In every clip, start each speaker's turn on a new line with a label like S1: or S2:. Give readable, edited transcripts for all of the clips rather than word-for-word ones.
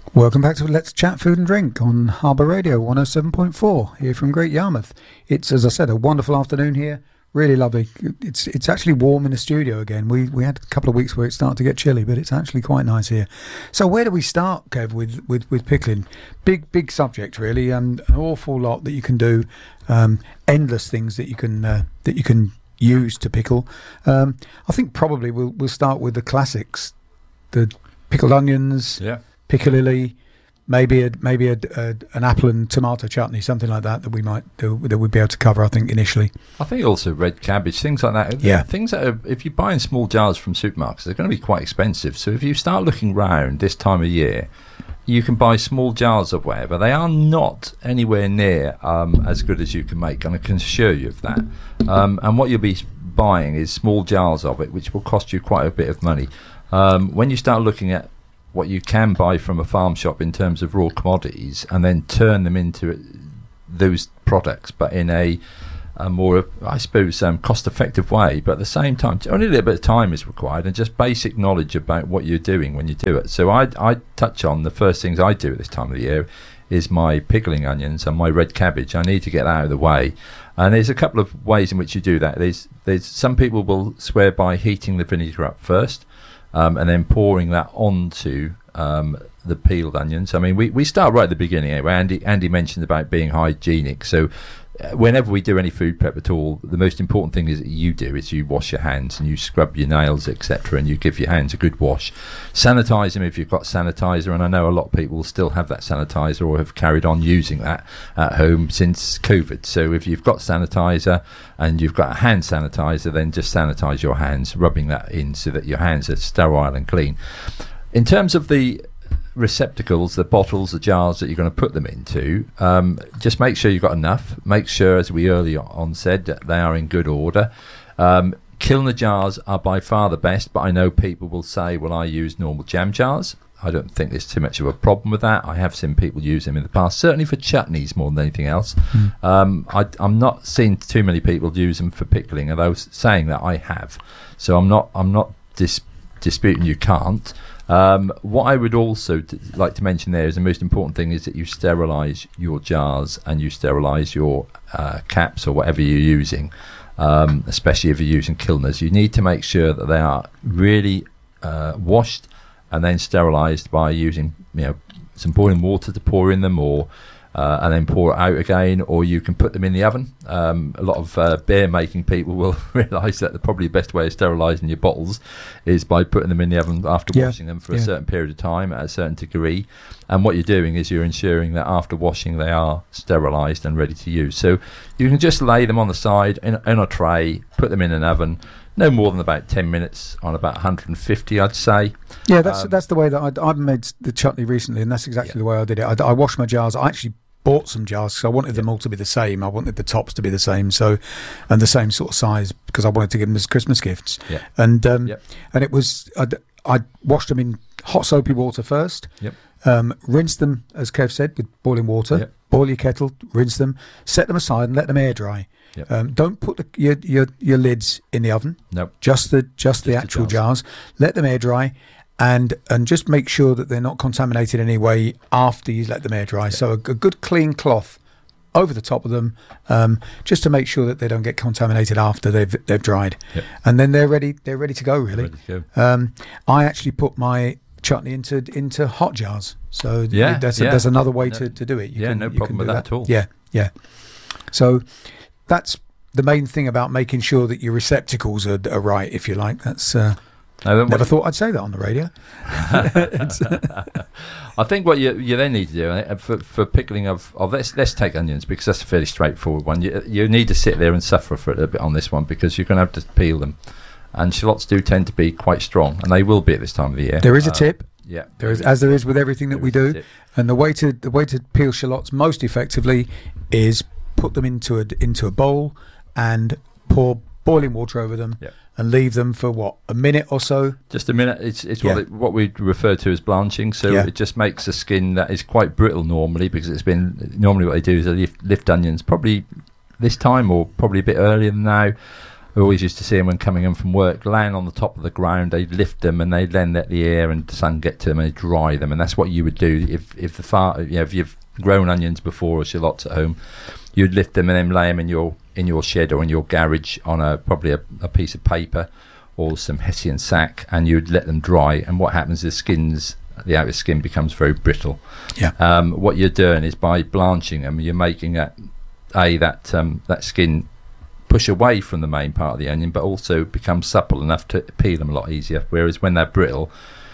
S1: Welcome back to Let's Chat Food and Drink on Harbour Radio 107.4 here from Great Yarmouth. It's, as I said, a wonderful afternoon here. Really lovely. It's actually warm in the studio again. We had a couple of weeks where it started to get chilly, but it's actually quite nice here. So where do we start, Kev, with pickling? Big subject, really. An awful lot that you can do. Endless things that you can use to pickle. I think probably we'll start with the classics. The pickled onions.
S2: Yeah.
S1: Piccalilli, maybe an apple and tomato chutney, something like that we might do, that we'd be able to cover, I think, initially.
S2: I think also red cabbage, things like that.
S1: Yeah.
S2: Things that are, if you buy in small jars from supermarkets, they're going to be quite expensive. So if you start looking round this time of year, you can buy small jars of whatever. They are not anywhere near as good as you can make, and I can assure you of that. And what you'll be buying is small jars of it, which will cost you quite a bit of money. When you start looking at what you can buy from a farm shop in terms of raw commodities and then turn them into those products, but in a more, I suppose, cost-effective way, but at the same time, only a little bit of time is required and just basic knowledge about what you're doing when you do it. So I touch on the first things I do at this time of the year is my pickling onions and my red cabbage. I need to get that out of the way. And there's a couple of ways in which you do that. There's some people will swear by heating the vinegar up first, and then pouring that onto the peeled onions. I mean, we start right at the beginning anyway. Andy mentioned about being hygienic. So whenever we do any food prep at all, the most important thing is that you wash your hands and you scrub your nails, etc., and you give your hands a good wash. Sanitize them if you've got sanitizer, and I know a lot of people still have that sanitizer or have carried on using that at home since COVID. So if you've got sanitizer and you've got a hand sanitizer, then just sanitize your hands, rubbing that in so that your hands are sterile and clean. In terms of the receptacles, the bottles, the jars that you're going to put them into, just make sure you've got enough. Make sure, as we earlier on said, that they are in good order. Kilner jars are by far the best, but I know people will say, well, I use normal jam jars. I don't think there's too much of a problem with that. I have seen people use them in the past, certainly for chutneys more than anything else. I'm not seeing too many people use them for pickling, although saying that I have. So I'm not disputing you can't. What I would also like to mention there is the most important thing is that you sterilise your jars and you sterilise your caps or whatever you're using, especially if you're using Kilners. You need to make sure that they are really washed and then sterilised by using some boiling water to pour in them, or and then pour it out again, or you can put them in the oven. A lot of beer making people will realise that probably the best way of sterilising your bottles is by putting them in the oven after washing them for a certain period of time at a certain degree. And what you're doing is you're ensuring that after washing they are sterilised and ready to use. So you can just lay them on the side in a tray, put them in an oven, no more than about 10 minutes on about 150, I'd say.
S1: Yeah, that's the way that I made the chutney recently, and that's exactly the way I did it. I washed my jars. I actually bought some jars because I wanted them all to be the same. I wanted the tops to be the same, and the same sort of size, because I wanted to give them as Christmas gifts.
S2: Yeah.
S1: And it was I washed them in hot soapy water first.
S2: Yep.
S1: Rinsed them, as Kev said, with boiling water.
S2: Yep.
S1: Boil your kettle, rinse them, set them aside, and let them air dry.
S2: Yep.
S1: Don't put your lids in the oven.
S2: Nope.
S1: Just the actual jars. Let them air dry, and just make sure that they're not contaminated in any way after you let them air dry. Yep. So a good clean cloth over the top of them, just to make sure that they don't get contaminated after they've dried.
S2: Yep.
S1: And then they're ready to go. Really.
S2: Ready to go.
S1: I actually put my chutney into hot jars. So that's another way to do it.
S2: No problem with that at all.
S1: Yeah. So that's the main thing about making sure that your receptacles are right, if you like. That's never thought I'd say that on the radio.
S2: I think what you then need to do for pickling of let's take onions, because that's a fairly straightforward one. You need to sit there and suffer for it a bit on this one, because you're going to have to peel them, and shallots do tend to be quite strong, and they will be at this time of the year.
S1: There is a tip.
S2: Yeah,
S1: there is with everything that we do, and the way to peel shallots most effectively is put them into a bowl and pour boiling water over them.
S2: Yep.
S1: And leave them for a minute or so.
S2: Just a minute. It's what we refer to as blanching. So it just makes a skin that is quite brittle normally, because it's been normally what they do is they lift onions probably this time or probably a bit earlier than now. I always used to see them when coming in from work, laying on the top of the ground. They'd lift them and they'd then let the air and the sun get to them and dry them. And that's what you would do if you've grown onions before or shallots at home. You'd lift them and then lay them in your shed or in your garage on probably a piece of paper or some hessian sack, and you'd let them dry. And what happens is the outer skin becomes very brittle.
S1: Yeah.
S2: What you're doing is by blanching them, you're making that skin push away from the main part of the onion, but also become supple enough to peel them a lot easier. Whereas when they're brittle,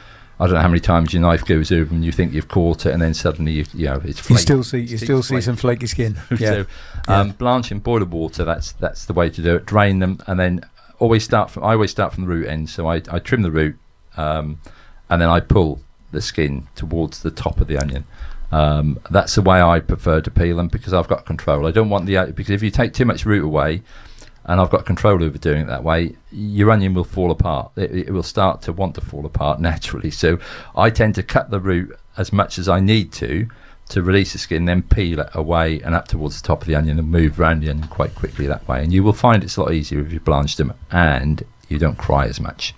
S2: I don't know how many times your knife goes over and you think you've caught it, and then suddenly it's flaky.
S1: You still see some flaky skin. Yeah.
S2: So blanching boiling water, that's the way to do it. Drain them, and then I always start from the root end. So I trim the root, and then I pull the skin towards the top of the onion. That's the way I prefer to peel them, because I've got control. I don't want because if you take too much root away, and I've got control over doing it that way, your onion will fall apart. It will start to want to fall apart naturally. So I tend to cut the root as much as I need to release the skin, then peel it away and up towards the top of the onion and move around the onion quite quickly that way. And you will find it's a lot easier if you blanch them and you don't cry as much.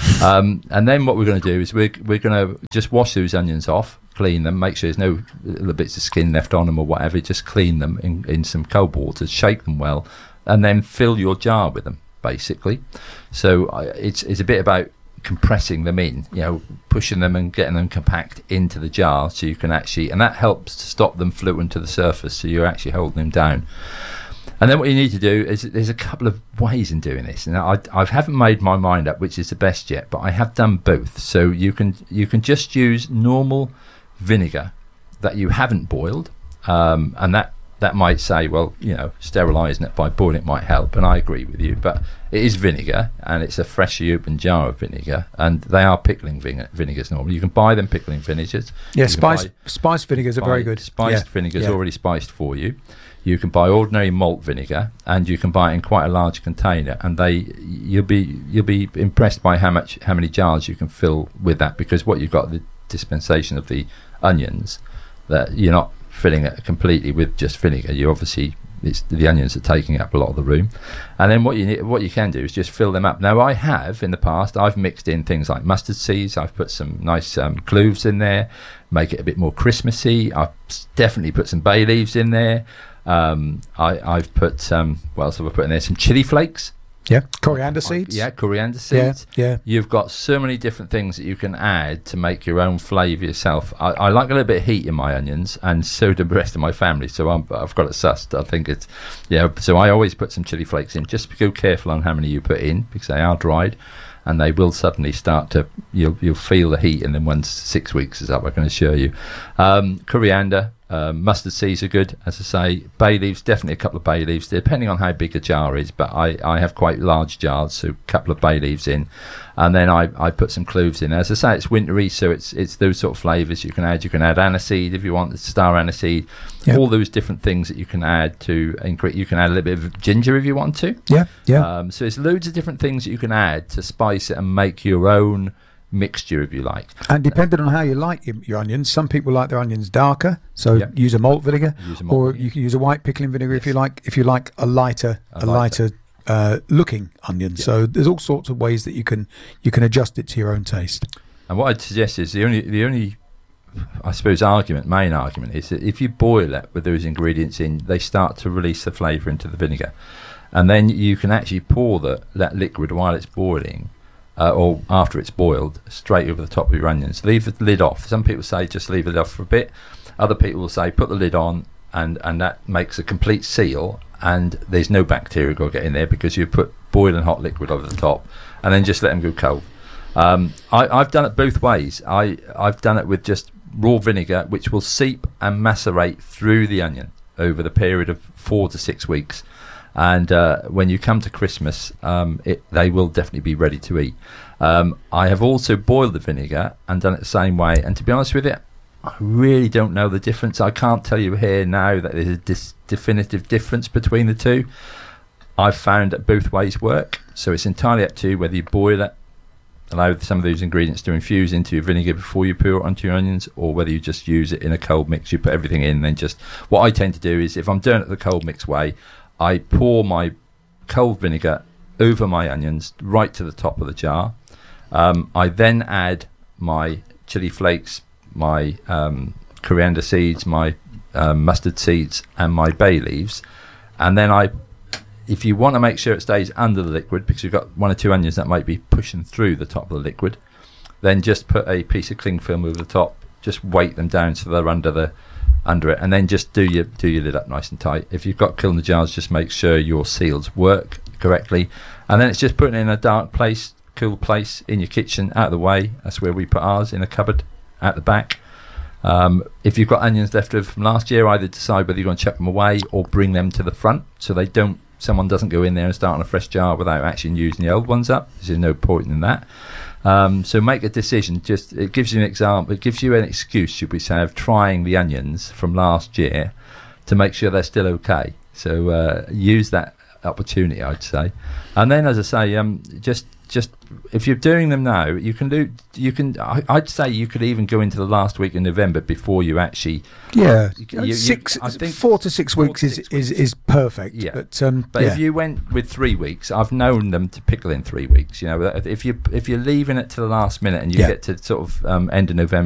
S2: And then what we're going to do is we're going to just wash those onions off, clean them, make sure there's no little bits of skin left on them or whatever. Just clean them in some cold water, shake them well, and then fill your jar with them, basically. So it's a bit about compressing them in, pushing them and getting them compact into the jar, so you can actually, and that helps to stop them floating to the surface, so you're actually holding them down. And then what you need to do is, there's a couple of ways in doing this. Now, I haven't made my mind up which is the best yet, but I have done both. So you can just use normal vinegar that you haven't boiled, and that might say, well, sterilising it by boiling it might help, and I agree with you, but it is vinegar, and it's a freshly opened jar of vinegar, and they are pickling vinegars normally. You can buy them pickling vinegars.
S1: Yeah, spiced vinegars are very good.
S2: Spiced vinegars already spiced for you. You can buy ordinary malt vinegar, and you can buy it in quite a large container, and you'll be impressed by how many jars you can fill with that, because what you've got, the dispensation of the onions, that you're not filling it completely with just vinegar. It's the onions are taking up a lot of the room, and then what you can do is just fill them up. Now, I have in the past, I've mixed in things like mustard seeds. I've put some nice cloves in there, make it a bit more Christmassy. I've definitely put some bay leaves in there. I've put what else have I put in there? Some chili flakes.
S1: Yeah, coriander seeds.
S2: Yeah, coriander seeds.
S1: Yeah. You've
S2: got so many different things that you can add to make your own flavour yourself. I like a little bit of heat in my onions, and so do the rest of my family. So I've got it sussed. I think it's So I always put some chili flakes in. Just be careful on how many you put in, because they are dried, and they will suddenly start to. You'll feel the heat in them once 6 weeks is up, I can assure you. Coriander. Mustard seeds are good, as I say. Bay leaves, definitely a couple of bay leaves, depending on how big a jar is, but I have quite large jars, so a couple of bay leaves in, and then I put some cloves in. As I say, it's wintry, so it's those sort of flavours you can add. You can add aniseed if you want, the star aniseed. Yep. All those different things that you can add to increase. You can add a little bit of ginger if you want to.
S1: Yeah.
S2: So there's loads of different things that you can add to spice it and make your own mixture, if you like.
S1: And depending on how you like your onions, some people like their onions darker, so use a malt vinegar, or you can use a white pickling vinegar if you like. If you like a lighter looking onion, so there's all sorts of ways that you can adjust it to your own taste.
S2: And what I'd suggest is the only I suppose main argument is that if you boil it with those ingredients in, they start to release the flavour into the vinegar, and then you can actually pour that liquid while it's boiling. Or after it's boiled, straight over the top of your onions. Leave the lid off. Some people say just leave it off for a bit. Other people will say put the lid on, and that makes a complete seal, and there's no bacteria going to get in there because you put boiling hot liquid over the top, and then just let them go cold. I've done it both ways. I've done it with just raw vinegar, which will seep and macerate through the onion over the period of 4 to 6 weeks. And when you come to Christmas, they will definitely be ready to eat. I have also boiled the vinegar and done it the same way. And to be honest with you, I really don't know the difference. I can't tell you here now that there's a definitive difference between the two. I've found that both ways work. So it's entirely up to you whether you boil it, allow some of those ingredients to infuse into your vinegar before you pour it onto your onions, or whether you just use it in a cold mix. You put everything in, then just... What I tend to do is, if I'm doing it the cold mix way, I pour my cold vinegar over my onions right to the top of the jar. I then add my chili flakes, my coriander seeds, my mustard seeds, and my bay leaves. And then if you want to make sure it stays under the liquid, because you've got 1 or 2 onions that might be pushing through the top of the liquid, then just put a piece of cling film over the top. Just weight them down so they're under it, and then just do your lid up nice and tight. If you've got kilner jars, just make sure your seals work correctly, and then it's just putting it in a dark place, cool place in your kitchen, out of the way. That's where we put ours, in a cupboard at the back. If you've got onions left over from last year, either decide whether you're going to chuck them away or bring them to the front so someone doesn't go in there and start on a fresh jar without actually using the old ones up. There's no point in that. So make a decision. It gives you an example. It gives you an excuse, should we say, of trying the onions from last year to make sure they're still okay. So use that opportunity, I'd say. And then, as I say, just if you're doing them now, I'd say you could even go into the last week in November before you actually.
S1: Yeah,
S2: I think
S1: 4 to 6 weeks is perfect.
S2: Yeah,
S1: but
S2: if you went with 3 weeks, I've known them to pickle in 3 weeks. You know, if you're leaving it to the last minute and you get to sort of end of November.